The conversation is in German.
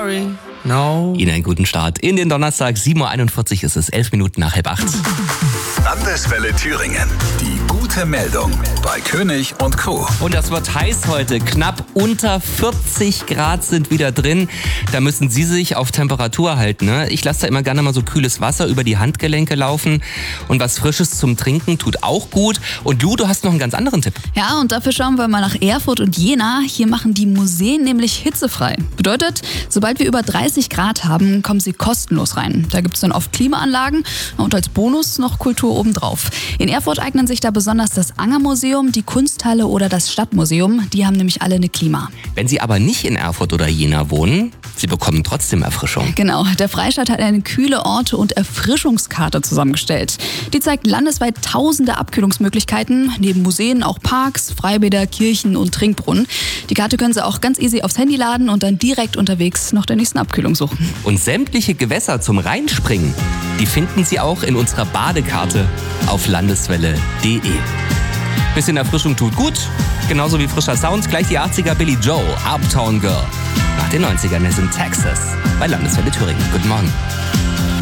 sorry, no. Ihnen einen guten Start in den Donnerstag. 7.41 Uhr ist es, 11 Minuten nach 7:30. Landeswelle Thüringen. Die gute Meldung bei König und Co. Und das wird heiß heute. Knapp unter 40 Grad sind wieder drin. Da müssen Sie sich auf Temperatur halten. Ne? Ich lasse da immer gerne mal so kühles Wasser über die Handgelenke laufen. Und was Frisches zum Trinken tut auch gut. Und Lu, du hast noch einen ganz anderen Tipp. Ja, und dafür schauen wir mal nach Erfurt und Jena. Hier machen die Museen nämlich hitzefrei. Bedeutet, sobald wir über 30 Grad haben, kommen sie kostenlos rein. Da gibt es dann oft Klimaanlagen und als Bonus noch Kultur obendrauf. In Erfurt eignen sich da besonders das Angermuseum, die Kunsthalle oder das Stadtmuseum. Die haben nämlich alle eine Klima. Wenn Sie aber nicht in Erfurt oder Jena wohnen, Sie bekommen trotzdem Erfrischung. Genau, der Freistaat hat eine kühle Orte- und Erfrischungskarte zusammengestellt. Die zeigt landesweit tausende Abkühlungsmöglichkeiten, neben Museen auch Parks, Freibäder, Kirchen und Trinkbrunnen. Die Karte können Sie auch ganz easy aufs Handy laden und dann direkt unterwegs nach der nächsten Abkühlung suchen. Und sämtliche Gewässer zum Reinspringen, die finden Sie auch in unserer Badekarte auf landeswelle.de. Bisschen Erfrischung tut gut, genauso wie frischer Sound. Gleich die 80er Billy Joe, Uptown Girl. Nach den 90ern ist in Texas bei Landeswelle Thüringen. Guten Morgen.